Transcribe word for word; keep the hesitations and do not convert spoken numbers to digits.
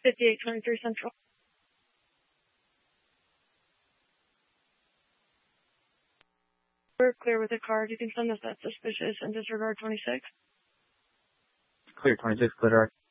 fifty-eight twenty-three Central. We're clear with the card. You can send us that suspicious and disregard twenty-six. Clear twenty-six, clear.